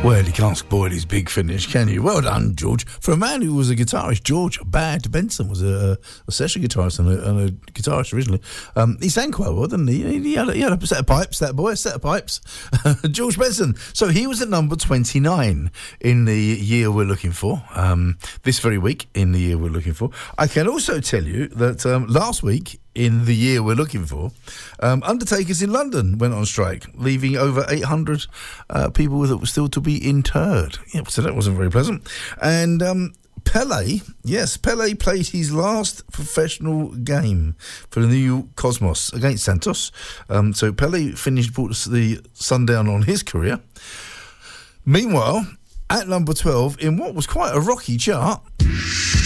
Well, you can't spoil his big finish, can you? Well done, George. For a man who was a guitarist, George Bad Benson was a session guitarist and a guitarist originally. He sang quite well, didn't he? He had a set of pipes, a set of pipes. George Benson. So he was at number 29 in the year we're looking for, this very week in the year we're looking for. I can also tell you that last week, in the year we're looking for, undertakers in London went on strike, leaving over 800 people that were still to be interred. Yeah, so that wasn't very pleasant. And Pele played his last professional game for the New York Cosmos against Santos. So Pele brought the sundown on his career. Meanwhile, at number 12, in what was quite a rocky chart...